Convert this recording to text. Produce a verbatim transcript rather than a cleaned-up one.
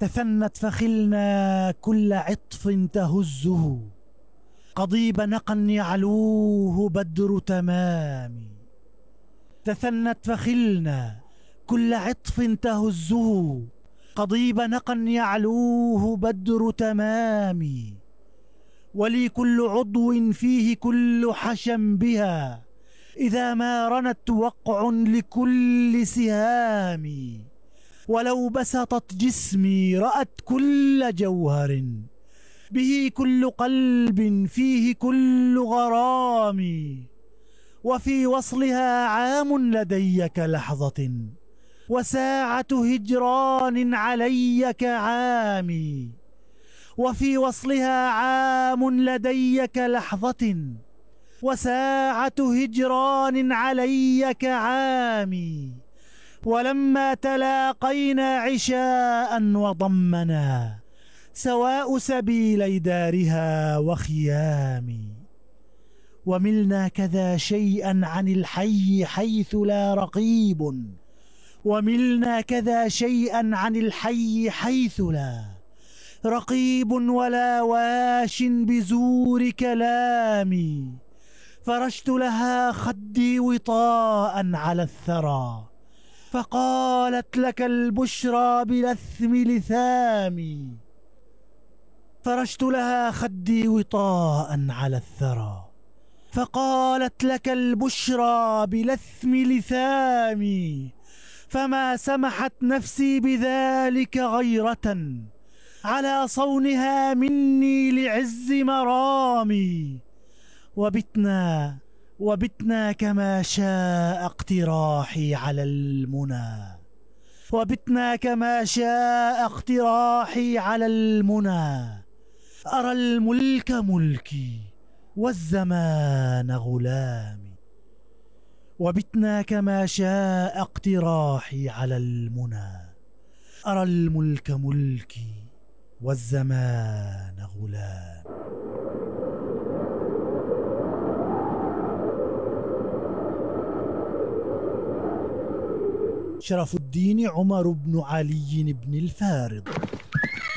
تثنت فخلنا كل عطف تهزه، قضيب نقى يعلوه بدر تمام. تثنت فخلنا كل عطف تهزه، قضيب نقى يعلوه بدر تمام. ولي كل عضو فيه كل حشم بها، إذا ما رنت وقع لكل سهام. ولو بسطت جسمي رأت كل جوهر، به كل قلب فيه كل غرام. وفي وصلها عام لدي كلحظة، وساعة هجران علي كعامي. وفي وصلها عام لدي كلحظة، وساعة هجران علي كعامي. ولما تلاقينا عشاء وضمنا، سواء سبيلي دارها وخيامي. وملنا كذا شيئا عن الحي حيث لا رقيب، وملنا كذا شيئا عن الحي حيث لا رقيب ولا واش بزور كلامي. فرشت لها خدي وطاء على الثرى، فقالت لك البشرى بلثم لثامي. فرشت لها خدي وطاء على الثرى، فقالت لك البشرى بلثم لثامي. فما سمحت نفسي بذلك غيرة على صونها مني لعز مرامي. وبتنا وبتنا كما شاء اقتراحي على المنى، وبتنا كما شاء اقتراحي على المنى. أرى الملك ملكي والزمان غلامي. وبتنا كما شاء اقتراحي على المنى، أرى الملك ملكي والزمان غلامي. شرف الدين عمر بن علي بن الفارض.